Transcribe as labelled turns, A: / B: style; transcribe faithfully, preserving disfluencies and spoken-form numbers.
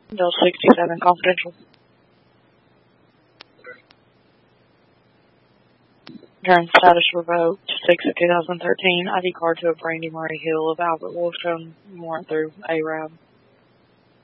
A: Bill sixty-seven, confidential. Turn status revoked. six of two thousand thirteen. I D card to a Brandy Murray Hill of Albert Wolfstone. Warrant through A R A B.